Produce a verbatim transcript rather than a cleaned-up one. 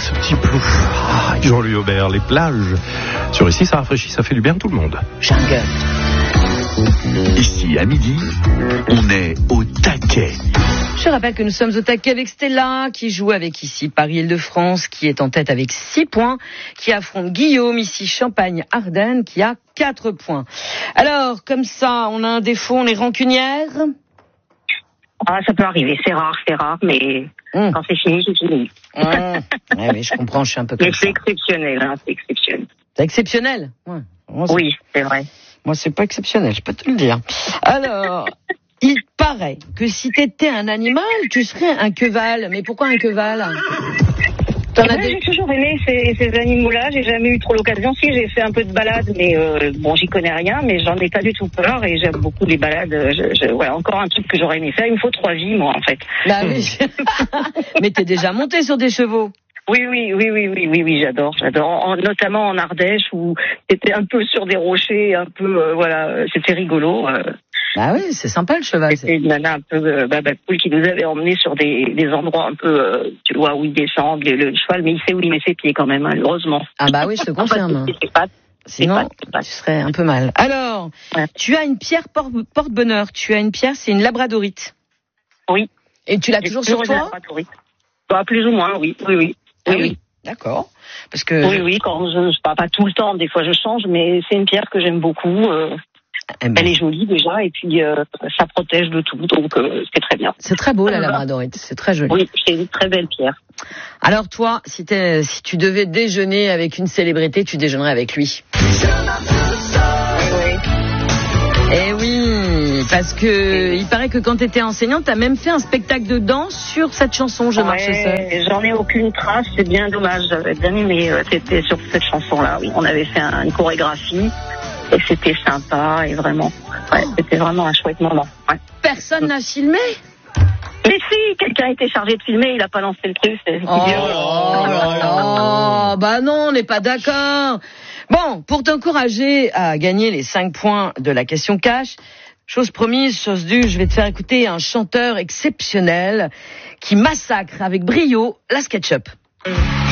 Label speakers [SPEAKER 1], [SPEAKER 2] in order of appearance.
[SPEAKER 1] ce petit plou. Ah, Jean-Louis Aubert, les plages. Sur ici, ça rafraîchit, ça fait du bien à tout le monde.
[SPEAKER 2] Jungle.
[SPEAKER 3] Ici, à midi, on est au taquet.
[SPEAKER 2] Je rappelle que nous sommes au taquet avec Stella, qui joue avec ici Paris-Île-de-France, qui est en tête avec six points, qui affronte Guillaume, ici Champagne-Ardenne, qui a quatre points. Alors, comme ça, on a un défaut, on est rancunière.
[SPEAKER 4] Ah, ça peut arriver, c'est rare, c'est rare, mais mmh. quand c'est fini, c'est fini.
[SPEAKER 2] Mmh. Ouais, oui, je comprends, je suis un peu comme
[SPEAKER 4] mais
[SPEAKER 2] ça.
[SPEAKER 4] c'est exceptionnel, hein, c'est exceptionnel.
[SPEAKER 2] C'est exceptionnel. Ouais. Moi, c'est...
[SPEAKER 4] Oui, c'est vrai.
[SPEAKER 2] Moi, c'est pas exceptionnel, je peux te le dire. Alors, il paraît que si t'étais un animal, tu serais un queval. Mais pourquoi un queval ? T'en as des...
[SPEAKER 4] J'ai toujours aimé ces, ces animaux-là, j'ai jamais eu trop l'occasion. Si, j'ai fait un peu de balade, mais euh, bon, j'y connais rien, mais j'en ai pas du tout peur et j'aime beaucoup les balades. Je, je, ouais, encore un truc que j'aurais aimé faire. Il me faut trois vies, moi, en fait.
[SPEAKER 2] Bah oui. Mais t'es déjà monté sur des chevaux.
[SPEAKER 4] Oui, oui, oui, oui, oui, oui, oui, j'adore, j'adore. En, notamment en Ardèche où c'était un peu sur des rochers, un peu, euh, voilà, c'était rigolo. Euh.
[SPEAKER 2] Bah oui, c'est sympa le cheval.
[SPEAKER 4] C'était une nana un peu euh, bah, bah, cool qui nous avait emmenés sur des, des endroits un peu, euh, tu vois, où il descend, le, le cheval, mais il sait où il met ses pieds quand même, hein, heureusement.
[SPEAKER 2] Ah bah oui, je te confirme.
[SPEAKER 4] C'est pas,
[SPEAKER 2] sinon,
[SPEAKER 4] c'est pas,
[SPEAKER 2] tu serais un peu mal. Alors, ouais. Tu as une pierre porte, porte-bonheur. Tu as une pierre, c'est une labradorite.
[SPEAKER 4] Oui.
[SPEAKER 2] Et tu l'as toujours sur toi ?
[SPEAKER 4] Bah, plus ou moins, oui, oui, oui.
[SPEAKER 2] Ah
[SPEAKER 4] oui,
[SPEAKER 2] oui.
[SPEAKER 4] oui.
[SPEAKER 2] D'accord. Parce que
[SPEAKER 4] oui, oui, quand je, je pas, pas tout le temps, des fois je change, mais c'est une pierre que j'aime beaucoup. Euh, eh ben. Elle est jolie déjà, et puis euh, ça protège de tout, donc euh, c'est très bien.
[SPEAKER 2] C'est très beau la labradorite, c'est très joli.
[SPEAKER 4] Oui, c'est une très belle pierre.
[SPEAKER 2] Alors toi, si, t'es, si tu devais déjeuner avec une célébrité, tu déjeunerais avec lui.
[SPEAKER 4] Oui.
[SPEAKER 2] Eh oui, parce que il paraît que quand tu étais enseignante, tu as même fait un spectacle de danse sur cette chanson, Je ouais, marche seule.
[SPEAKER 4] J'en ai aucune trace, c'est bien dommage. J'avais bien aimé, c'était sur cette chanson-là, oui. On avait fait un, une chorégraphie et c'était sympa et vraiment, ouais, c'était vraiment un chouette moment. Ouais.
[SPEAKER 2] Personne n'a filmé ?
[SPEAKER 4] Mais si, quelqu'un a été chargé de filmer, il n'a pas lancé le truc. C'est
[SPEAKER 2] oh, oh là là, bah non, on n'est pas d'accord. Bon, pour t'encourager à gagner les cinq points de la question cash, chose promise, chose due, je vais te faire écouter un chanteur exceptionnel qui massacre avec brio la SketchUp.